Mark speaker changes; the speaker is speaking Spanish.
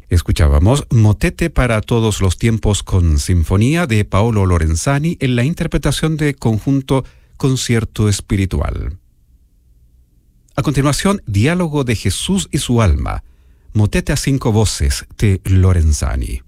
Speaker 1: Escuchábamos Motete para todos los tiempos con sinfonía de Paolo Lorenzani en la interpretación de conjunto Concierto Espiritual. A continuación, Diálogo de Jesús y su alma, Motete a 5 voces de Lorenzani.